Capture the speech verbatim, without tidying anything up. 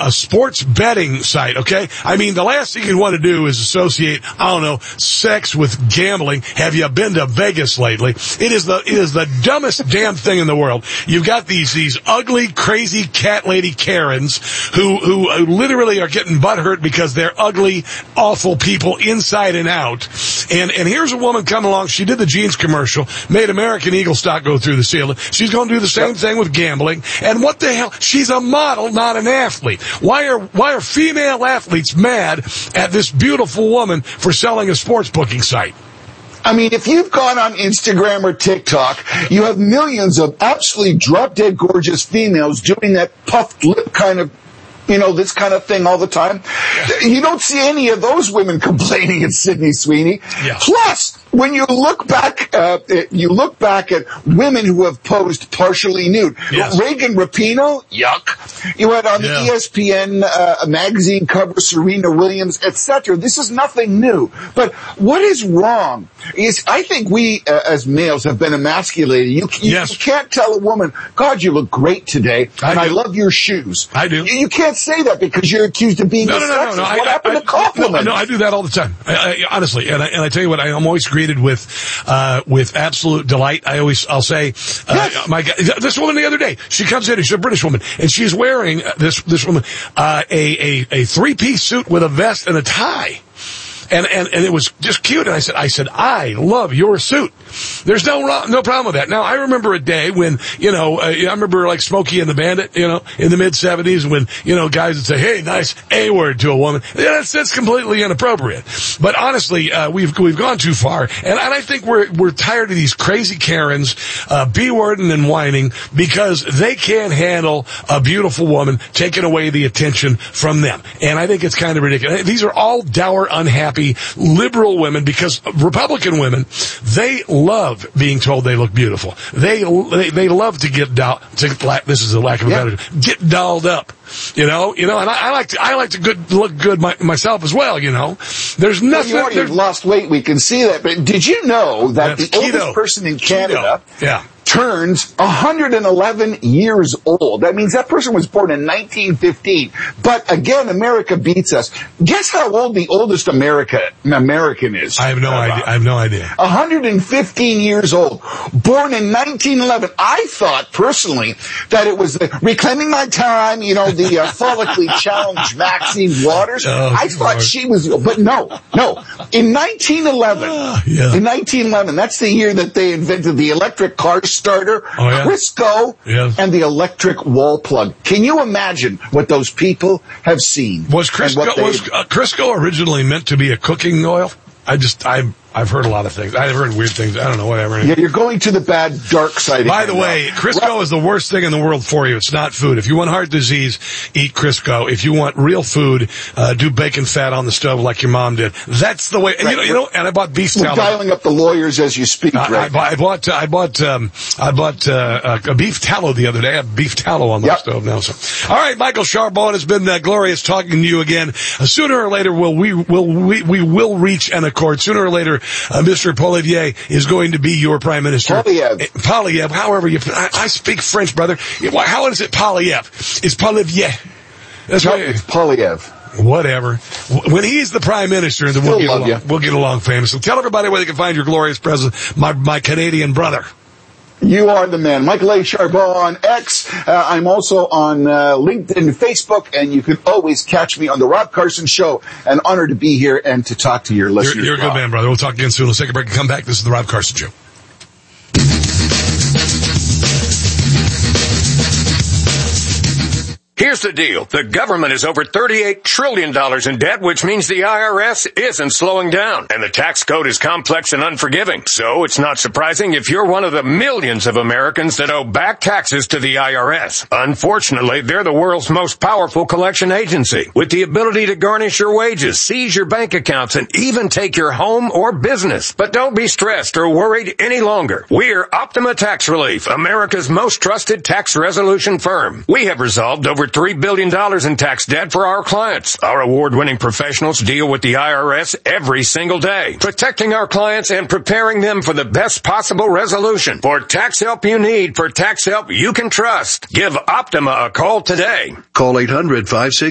a sports betting site, okay? I mean, the last thing you want to do is associate, I don't know, sex with gambling. Have you been to Vegas lately? It is the, it is the dumbest damn thing in the world. You've got these, these ugly, crazy cat lady Karens who, who literally are getting butthurt because they're ugly, awful people inside and out. And, and here's a woman coming along. She did the jeans commercial, made American Eagle stock go through the ceiling. She's going to do the same thing with gambling. And what the hell? She's a model, not an athlete. Why are, why are female athletes mad at this beautiful woman for selling a sports booking site? I mean, if you've gone on Instagram or TikTok, you have millions of absolutely drop-dead gorgeous females doing that puffed lip kind of, you know, this kind of thing all the time. Yeah. You don't see any of those women complaining at Sydney Sweeney. Yeah. Plus, when you look back, uh, you look back at women who have posed partially nude. Yes. Reagan Rapinoe, yuck. You had on yeah. the E S P N uh, magazine cover, Serena Williams, et cetera. This is nothing new. But what is wrong is, I think we uh, as males have been emasculated. You, you, yes. you can't tell a woman, God, you look great today, I and do. I love your shoes. I do. You, you can't say that because you're accused of being no, a no, no, sexist. no, no. What I, happened I, to compliments? No, no, I do that all the time. I, I, honestly, and I, and I tell you what, I'm always greeted with, uh, with absolute delight. I always, I'll say, uh, yes. my God, this woman the other day, she comes in, she's a British woman, and she's wearing, uh, this, this woman, uh, a, a, a three-piece suit with a vest and a tie. And, and, and it was just cute. And I said, I said, I love your suit. There's no, no problem with that. Now, I remember a day when, you know, uh, I remember like Smokey and the Bandit, you know, in the mid seventies when, you know, guys would say, hey, nice A word to a woman. Yeah, that's, that's completely inappropriate. But honestly, uh, we've, we've gone too far. And, and I think we're, we're tired of these crazy Karens, uh, B-wording and whining because they can't handle a beautiful woman taking away the attention from them. And I think it's kind of ridiculous. These are all dour, unhappy, liberal women, because Republican women, they love being told they look beautiful. They they, they love to get doll. To, this is a lack of a better. Get dolled up. You know, you know, and I, I like to I like to good, look good my, myself as well. You know, there's nothing. Well, you already lost weight. We can see that. But did you know that That's the keto. oldest person in Canada? Keto. Yeah. Turns one hundred eleven years old. That means that person was born in nineteen fifteen. But again, America beats us. Guess how old the oldest America American is? I have no uh, idea. I have no idea. one hundred fifteen years old. Born in nineteen eleven. I thought personally that it was the Reclaiming My Time, you know, the uh, follically challenged Maxine Waters. Oh, I thought Lord. she was, but no, no. In nineteen eleven, uh, yeah. in nineteen eleven, that's the year that they invented the electric car starter, oh, yeah? Crisco, yes. and the electric wall plug. Can you imagine what those people have seen? Was Crisco, they, was uh, Crisco originally meant to be a cooking oil? I just, I, I've heard a lot of things. I've heard weird things. I don't know, whatever. Yeah, you're going to the bad, dark side. By the way, Crisco right. is the worst thing in the world for you. It's not food. If you want heart disease, eat Crisco. If you want real food, uh, do bacon fat on the stove like your mom did. That's the way. And right. you know, you know, and I bought beef We're tallow. dialing up the lawyers as you speak, uh, right? I, I bought, uh, I bought, um, I bought, uh, a beef tallow the other day. I have beef tallow on the yep. stove now. So, all right, Michael Charbon, it's been uh, glorious talking to you again. Uh, sooner or later, will we will we we will reach an accord. Sooner or later, uh, Mister Poilievre is going to be your prime minister. Poilievre. Poilievre, however you, I, I speak French, brother. How is it Poilievre? It's Poilievre. That's no, right. It's Poilievre. Whatever. When he's the prime minister, then we'll get, along, we'll get along famously. Tell everybody where they can find your glorious president, my, my Canadian brother. You are the man. Michael A. Charbon on X. Uh, I'm also on uh, LinkedIn and Facebook, and you can always catch me on The Rob Carson Show. An honor to be here and to talk to your listeners. You're, you're a good man, brother. We'll talk again soon. Let's take a break and come back. This is The Rob Carson Show. Here's the deal. The government is over thirty-eight trillion dollars in debt, which means the I R S isn't slowing down. And the tax code is complex and unforgiving. So it's not surprising if you're one of the millions of Americans that owe back taxes to the I R S. Unfortunately, they're the world's most powerful collection agency, with the ability to garnish your wages, seize your bank accounts, and even take your home or business. But don't be stressed or worried any longer. We're Optima Tax Relief, America's most trusted tax resolution firm. We have resolved over three billion dollars in tax debt for our clients. Our award-winning professionals deal with the I R S every single day, protecting our clients and preparing them for the best possible resolution. For tax help you need, for tax help you can trust, give Optima a call today. Call eight hundred, five six